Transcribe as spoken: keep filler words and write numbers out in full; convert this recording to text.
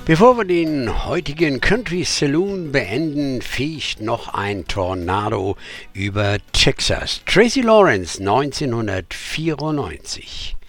Bevor wir den heutigen Country Saloon beenden, fegt noch ein Tornado über Texas. Tracy Lawrence neunzehnhundertvierundneunzig.